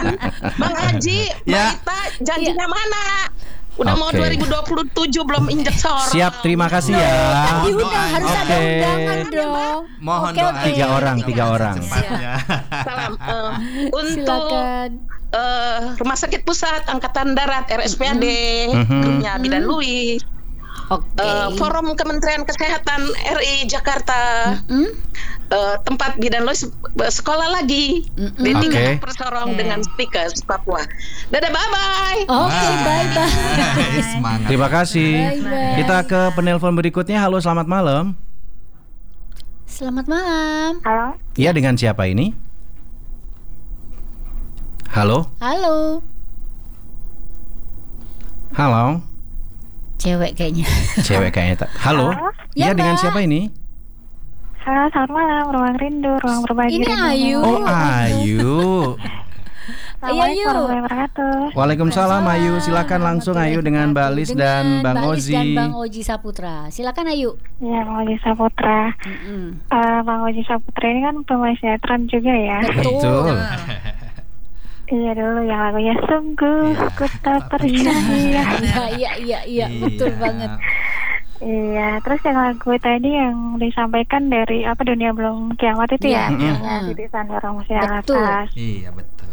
Bang Haji, Ya. Mbak Ita, janjinya mana? Udah mau Oke. 2027 belum injek sorong. Siap, terima kasih ya. Diundang, harus ada Oke. undangan dong. Mohon Oke, doa. oke. Tiga orang. Secepatnya. Salam untuk Silakan. Rumah Sakit Pusat Angkatan Darat RSPAD, grupnya Bidan Louis, Oke. Forum Kementerian Kesehatan RI Jakarta, tempat Bidan Louis sekolah lagi di Oke. tingkat Persorong dengan Stikers Papua. Dadah, bye-bye. Oke, bye-bye. Semangat. Terima kasih. Bye-bye. Kita ke penelpon berikutnya. Halo, selamat malam. Selamat malam. Halo, Iya, dengan siapa ini? Halo? Halo. Halo? Cewek kayaknya. Cewek kayaknya. Halo? Halo? Iya, Ya, dengan Mbak. siapa ini? halo, selamat malam, ruang rindu, ruang berbagi. Ini rindu. Ayu. Oh, Ayu. Assalamualaikum Ayu. warahmatullahi wabarakatuh. Waalaikumsalam Ayu. Silakan langsung Ayu dengan Mbak Lis dan Bang Mbak Lis dan Ozi. Bang Oji Saputra. Silakan Ayu. Ya, Bang Oji Saputra. Bang Oji Saputra ini kan pemain sinetron juga ya. Betul. Iya dulu yang lagunya sungguh ku tak percaya. Iya, betul banget. Iya, terus yang lagu tadi yang disampaikan dari apa Dunia Belum Kiamat itu ya? Iya. Yang titisan orang masih Betul. atas. Iya betul.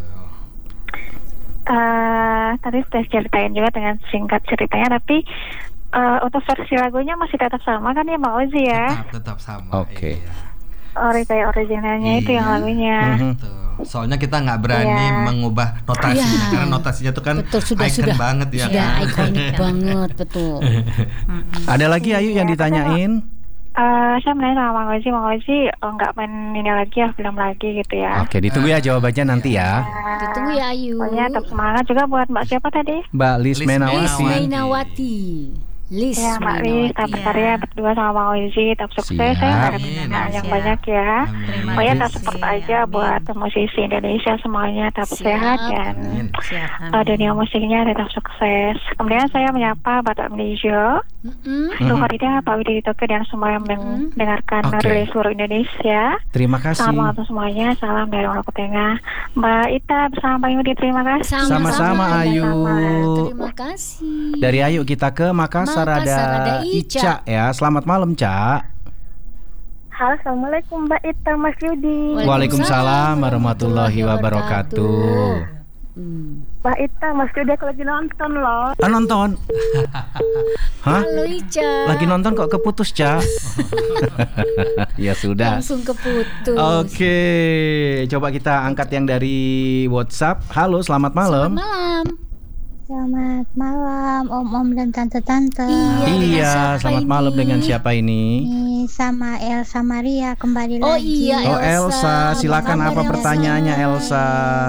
Tadi sudah ceritain juga dengan singkat ceritanya, tapi untuk versi lagunya masih tetap sama kan ya Mbak Ozi ya? Tetap sama. Oke. Iya. Kayak originalnya itu yang lagunya. Betul. Soalnya kita nggak berani Iya. mengubah notasinya Iya. karena notasinya tuh kan Betul, sudah. icon banget ya. Sudah kan? ikonik banget, betul. Ada lagi Ayu yang ditanyain? Saya menanya sama Mang Ozi nggak main ini lagi ya, film lagi gitu ya. Oke, ditunggu ya jawabannya nanti ya. Ditunggu ya Ayu. Pokoknya tetap semangat juga buat Mbak siapa tadi? Mbak Lis Lis Menawati. Lis Mainawati. Lis Ya Mbak Lis, tetap berkarya berdua sama Mang Ozi, tetap sukses Siap. ya, Amin. yang banyak ya. Amin. Pokoknya tetap support aja buat musisi Indonesia semuanya, tetap sehat dan Amin. dunia musiknya tetap sukses. Kemudian saya menyapa Bapak Melijo, Sukarida, Pak Widi Tokyo dan semua yang mendengarkan Oke. dari seluruh Indonesia. Terima kasih. Selamat malam semuanya, salam dari Maluku Tengah. Mbak Ita bersama Pak Yudi, terima kasih. Sama-sama, Ayu. Terima kasih. Dari Ayu kita ke Makassar, Makassar ada ada Ica. Ica ya. Selamat malam, Ca. Halo, assalamualaikum Mbak Ita, Mas Yudi. Waalaikumsalam warahmatullahi wabarakatuh. Mbak Ita, Mas Yudi aku lagi nonton loh. Nonton? Hah? Halo Ica. Lagi nonton kok keputus, Ca? Ya sudah. Langsung keputus. Oke, coba kita angkat yang dari WhatsApp. Halo, selamat malam. Selamat malam. Selamat malam Om-Om dan Tante-Tante. Dengan Iya, siapa selamat ini? malam dengan siapa ini? Ini sama Elsa Maria kembali Oh lagi. iya, Oh, Elsa, silakan Apa apa kabar, pertanyaannya, Elsa?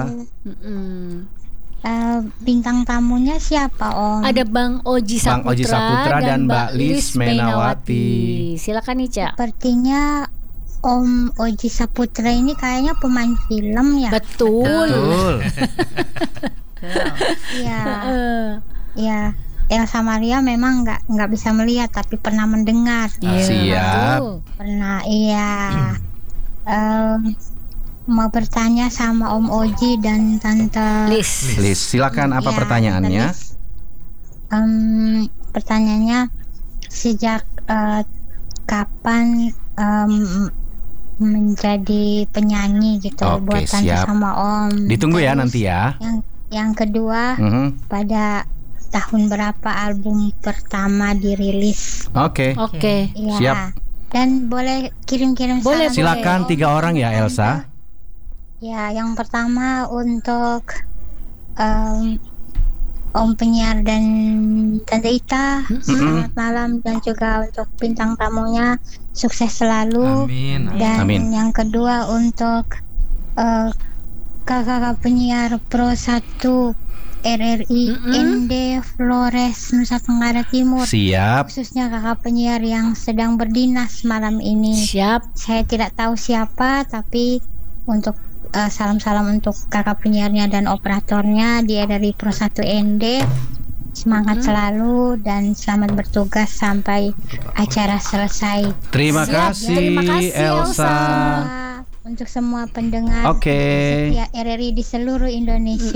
Bintang tamunya siapa Om? Ada Bang Oji Bang Saputra, Oji Saputra dan Mbak Lis Menawati. Silakan Ica. Sepertinya Om Oji Saputra ini kayaknya pemain film ya. Betul. Betul. Iya. Iya. Elsa Maria memang nggak bisa melihat tapi pernah mendengar. Siap. Betul. Pernah, iya. Mau bertanya sama Om Oji dan Tante Lis. Lis, silakan apa Ya, pertanyaannya? Lis. Pertanyaannya sejak kapan menjadi penyanyi gitu Oke, buat Tante siap. sama Om. Ditunggu ya Terus nanti ya. Yang kedua, pada tahun berapa album pertama dirilis? Oke. Oke. Ya. Siap. Dan boleh kirim-kirim Boleh, salam. Silakan Boleh. 3 orang ya, Elsa. Ya, yang pertama untuk Om penyiar dan Tante Ita, selamat malam, dan juga untuk bintang tamunya sukses selalu. Amin. Dan Amin. yang kedua untuk kakak penyiar Pro 1 RRI ND Flores Nusa Tenggara Timur, Siap. khususnya kakak penyiar yang sedang berdinas malam ini. Siap. Saya tidak tahu siapa, tapi untuk salam-salam untuk kakak penyiarnya dan operatornya di RRI Pro 1 ND. Semangat selalu dan selamat bertugas sampai acara selesai. Terima Siap. kasih, Terima kasih, Elsa. Elsa. Untuk semua pendengar Oke. setia RRI di seluruh Indonesia.